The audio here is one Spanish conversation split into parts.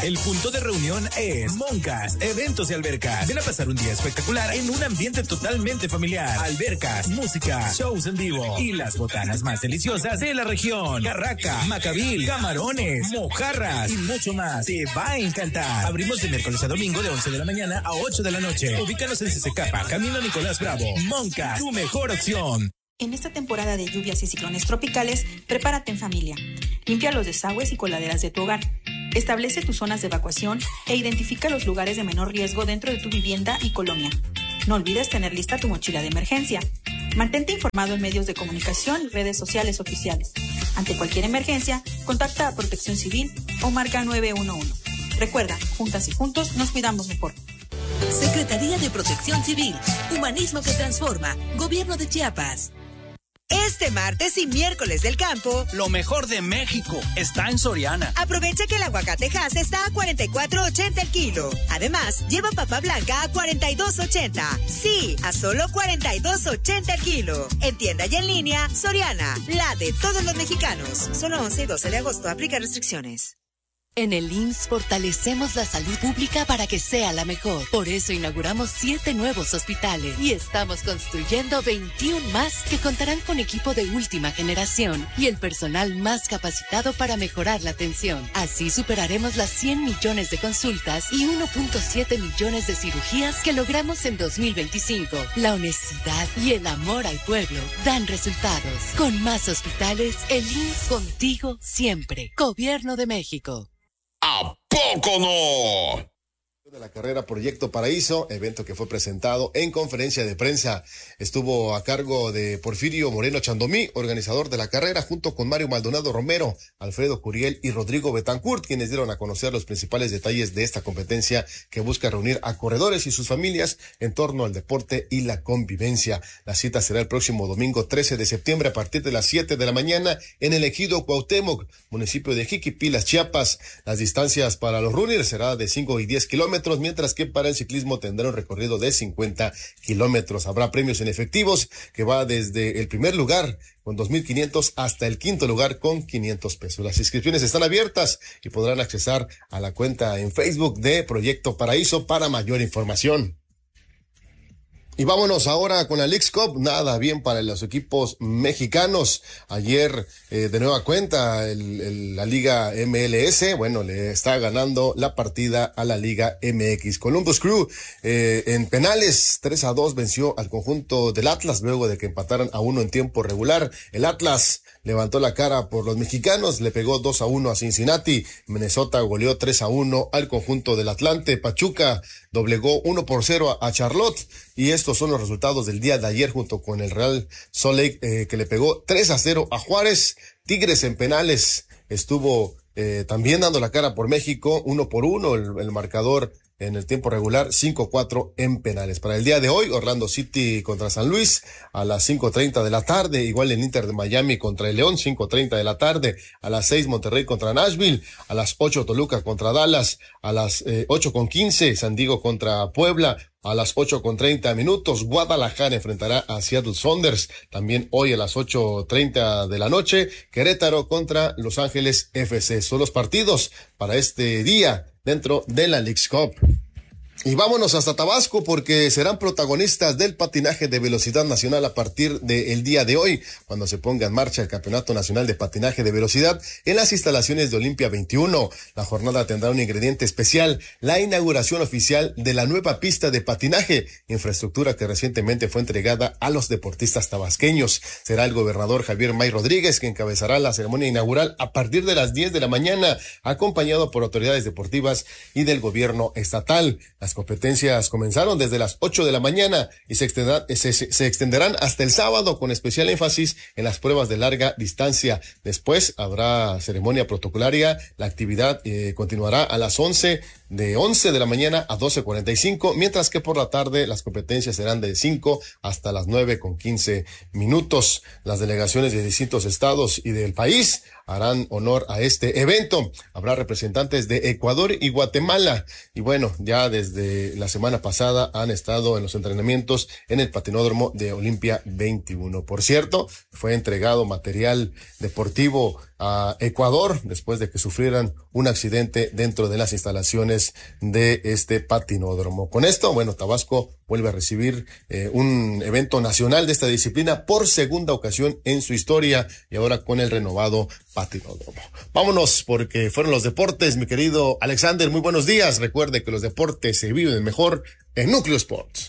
El punto de reunión es Moncas, eventos y albercas. Ven a pasar un día espectacular en un ambiente totalmente familiar. Albercas, música, shows en vivo y las botanas más deliciosas de la región. Carraca, macabil, camarones, mojarras y mucho más. Te va a encantar. Abrimos de miércoles a domingo de 11 de la mañana a 8 de la noche. Ubícanos en CCCapa, Camino Nicolás Bravo. Moncas, tu mejor opción. En esta temporada de lluvias y ciclones tropicales, prepárate en familia. Limpia los desagües y coladeras de tu hogar. Establece tus zonas de evacuación e identifica los lugares de menor riesgo dentro de tu vivienda y colonia. No olvides tener lista tu mochila de emergencia. Mantente informado en medios de comunicación y redes sociales oficiales. Ante cualquier emergencia, contacta a Protección Civil o marca 911. Recuerda, juntas y juntos nos cuidamos mejor. Secretaría de Protección Civil, Humanismo que Transforma, Gobierno de Chiapas. Este martes y miércoles del campo, lo mejor de México está en Soriana. Aprovecha que el aguacate Hass está a $44.80 el kilo. Además, lleva papa blanca a $42.80. Sí, a solo $42.80 el kilo. En tienda y en línea, Soriana, la de todos los mexicanos. Solo 11 y 12 de agosto, aplica restricciones. En el IMSS fortalecemos la salud pública para que sea la mejor. Por eso inauguramos 7 nuevos hospitales y estamos construyendo 21 más que contarán con equipo de última generación y el personal más capacitado para mejorar la atención. Así superaremos las 100 millones de consultas y 1.7 millones de cirugías que logramos en 2025. La honestidad y el amor al pueblo dan resultados. Con más hospitales, el IMSS contigo siempre. Gobierno de México. ¿A poco no? De la carrera Proyecto Paraíso, evento que fue presentado en conferencia de prensa. Estuvo a cargo de Porfirio Moreno Chandomí, organizador de la carrera, junto con Mario Maldonado Romero, Alfredo Curiel y Rodrigo Betancourt, quienes dieron a conocer los principales detalles de esta competencia que busca reunir a corredores y sus familias en torno al deporte y la convivencia. La cita será el próximo domingo 13 de septiembre a partir de las 7 de la mañana en el ejido Cuauhtémoc, municipio de Jiquipilas, Chiapas. Las distancias para los runners será de 5 y 10 kilómetros, mientras que para el ciclismo tendrá un recorrido de 50 kilómetros. Habrá premios en efectivos que va desde el primer lugar con 2,500 hasta el quinto lugar con 500 pesos. Las inscripciones están abiertas y podrán accesar a la cuenta en Facebook de Proyecto Paraíso para mayor información. Y vámonos ahora con la Leagues Cup. Nada bien para los equipos mexicanos. Ayer, de nueva cuenta, la Liga MLS, bueno, le está ganando la partida a la Liga MX. Columbus Crew, en penales, 3-2 venció al conjunto del Atlas luego de que empataran a 1 en tiempo regular. El Atlas levantó la cara por los mexicanos, le pegó 2-1 a Cincinnati. Minnesota goleó 3-1 al conjunto del Atlante. Pachuca doblegó 1-0 a Charlotte. Y estos son los resultados del día de ayer junto con el Real Salt Lake, que le pegó 3-0 a Juárez. Tigres en penales estuvo también dando la cara por México, 1-1 el marcador en el tiempo regular, 5-4 en penales. Para el día de hoy, Orlando City contra San Luis a las 5:30 de la tarde, igual el Inter de Miami contra el León, 5:30 de la tarde, a las 6 Monterrey contra Nashville, a las 8 Toluca contra Dallas, a las 8:15 San Diego contra Puebla, a las 8:30 Guadalajara enfrentará a Seattle Sounders. También hoy a las 8:30 de la noche, Querétaro contra Los Ángeles FC. Son los partidos para este día dentro de la Leagues Cup. Y vámonos hasta Tabasco porque serán protagonistas del patinaje de velocidad nacional a partir del día de hoy, cuando se ponga en marcha el Campeonato Nacional de Patinaje de Velocidad en las instalaciones de Olimpia 21. La jornada tendrá un ingrediente especial, la inauguración oficial de la nueva pista de patinaje, infraestructura que recientemente fue entregada a los deportistas tabasqueños. Será el gobernador Javier May Rodríguez que encabezará la ceremonia inaugural a partir de las 10 de la mañana, acompañado por autoridades deportivas y del gobierno estatal. Las competencias comenzaron desde las 8 de la mañana y se extenderán hasta el sábado, con especial énfasis en las pruebas de larga distancia. Después habrá ceremonia protocolaria. La actividad continuará a las 11 de la mañana a 12:45, mientras que por la tarde las competencias serán de 5 hasta las 9:15. Las delegaciones de distintos estados y del país harán honor a este evento. Habrá representantes de Ecuador y Guatemala. Y bueno, ya desde la semana pasada han estado en los entrenamientos en el patinódromo de Olimpia 21. Por cierto, fue entregado material deportivo a Ecuador después de que sufrieran un accidente dentro de las instalaciones de este patinódromo. Con esto, bueno, Tabasco vuelve a recibir un evento nacional de esta disciplina por segunda ocasión en su historia y ahora con el renovado patinódromo. Vámonos porque fueron los deportes, mi querido Alexander, muy buenos días. Recuerde que los deportes se viven mejor en Núcleo Sports.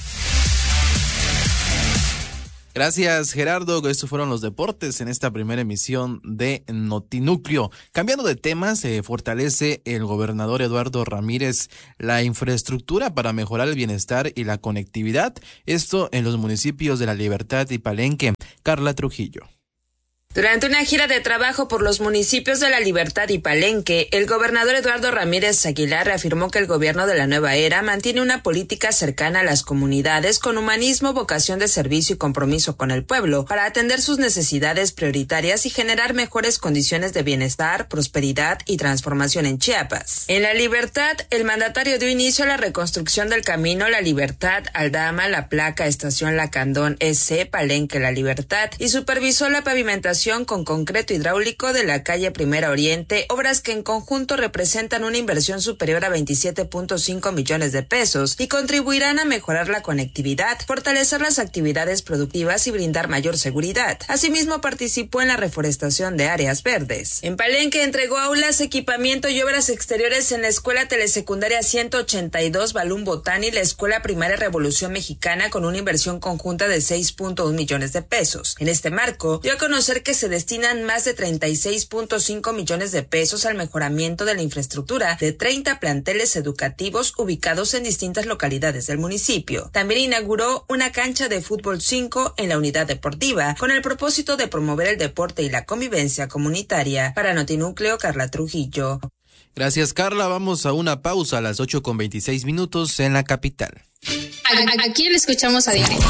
Gracias, Gerardo. Estos fueron los deportes en esta primera emisión de Notinúcleo. Cambiando de tema, se fortalece el gobernador Eduardo Ramírez la infraestructura para mejorar el bienestar y la conectividad. Esto en los municipios de La Libertad y Palenque. Carla Trujillo. Durante una gira de trabajo por los municipios de La Libertad y Palenque, el gobernador Eduardo Ramírez Aguilar reafirmó que el gobierno de la nueva era mantiene una política cercana a las comunidades con humanismo, vocación de servicio y compromiso con el pueblo para atender sus necesidades prioritarias y generar mejores condiciones de bienestar, prosperidad y transformación en Chiapas. En La Libertad, el mandatario dio inicio a la reconstrucción del camino La Libertad, Aldama, La Placa, Estación Lacandón, S. Palenque, La Libertad y supervisó la pavimentación con concreto hidráulico de la calle Primera Oriente, obras que en conjunto representan una inversión superior a 27.5 millones de pesos y contribuirán a mejorar la conectividad, fortalecer las actividades productivas y brindar mayor seguridad. Asimismo, participó en la reforestación de áreas verdes. En Palenque entregó aulas, equipamiento y obras exteriores en la Escuela Telesecundaria 182 Balún Botán y la Escuela Primaria Revolución Mexicana con una inversión conjunta de 6.1 millones de pesos. En este marco, dio a conocer que se destinan más de 36.5 millones de pesos al mejoramiento de la infraestructura de 30 planteles educativos ubicados en distintas localidades del municipio. También inauguró una cancha de fútbol 5 en la unidad deportiva con el propósito de promover el deporte y la convivencia comunitaria. Para Notinúcleo, Carla Trujillo. Gracias, Carla. Vamos a una pausa a las 8:26 en la capital. ¿A quién le escuchamos a diario?